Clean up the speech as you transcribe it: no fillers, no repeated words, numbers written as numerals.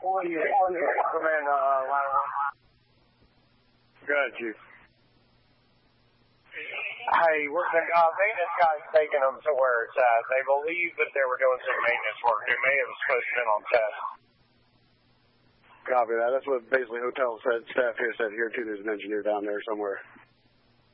Command, line 1. Go ahead, Chief. Hey, maintenance guy's taking them to where it's at. They believe that they were doing some maintenance work. They may have supposed to have been on test. Copy that. That's what basically hotel staff here said. Here, too, there's an engineer down there somewhere.